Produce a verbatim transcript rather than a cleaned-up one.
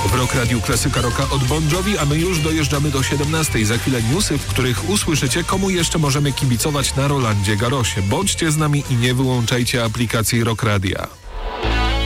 W Rock Radiu klasyka rocka od Bon Jovi, a my już dojeżdżamy do siedemnastej. Za chwilę newsy, w których usłyszycie, komu jeszcze możemy kibicować na Rolandzie Garrosie. Bądźcie z nami i nie wyłączajcie aplikacji Rock Radia.